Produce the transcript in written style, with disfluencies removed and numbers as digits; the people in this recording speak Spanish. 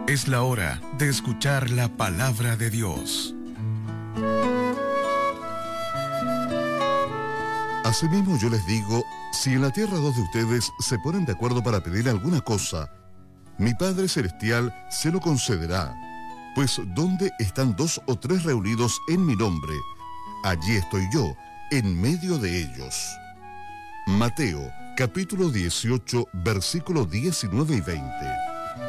Es la hora de escuchar la palabra de Dios. Asimismo yo les digo, si en la tierra dos de ustedes se ponen de acuerdo para pedir alguna cosa, mi Padre Celestial se lo concederá. Pues donde están 2 o 3 reunidos en mi nombre, allí estoy yo, en medio de ellos. Mateo, capítulo 18, versículos 19 y 20.